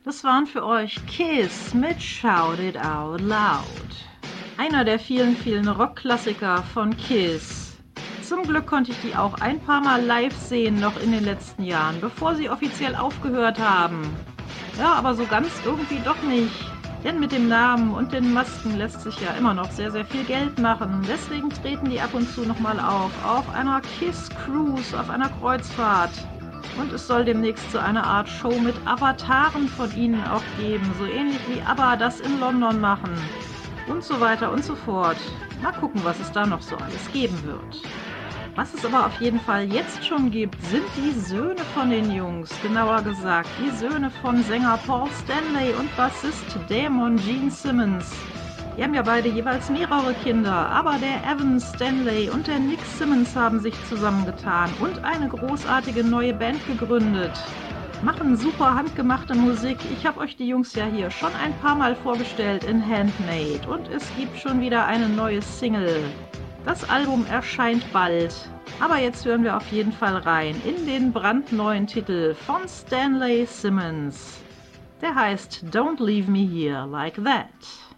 Das waren für euch Kiss mit Shout It Out Loud. Einer der vielen, vielen Rockklassiker von Kiss. Zum Glück konnte ich die auch ein paar Mal live sehen, noch in den letzten Jahren, bevor sie offiziell aufgehört haben. Ja, aber so ganz irgendwie doch nicht. Denn mit dem Namen und den Masken lässt sich ja immer noch sehr, sehr viel Geld machen. Deswegen treten die ab und zu nochmal auf einer Kiss Cruise, auf einer Kreuzfahrt. Und es soll demnächst so eine Art Show mit Avataren von ihnen auch geben, so ähnlich wie ABBA das in London machen. Und so weiter und so fort. Mal gucken, was es da noch so alles geben wird. Was es aber auf jeden Fall jetzt schon gibt, sind die Söhne von den Jungs. Genauer gesagt, die Söhne von Sänger Paul Stanley und Bassist Damon Gene Simmons. Die haben ja beide jeweils mehrere Kinder, aber der Evan Stanley und der Nick Simmons haben sich zusammengetan und eine großartige neue Band gegründet. Machen super handgemachte Musik. Ich habe euch die Jungs ja hier schon ein paar Mal vorgestellt in Handmade und es gibt schon wieder eine neue Single. Das Album erscheint bald, aber jetzt hören wir auf jeden Fall rein in den brandneuen Titel von Stanley Simmons. Der heißt Don't Leave Me Here Like That.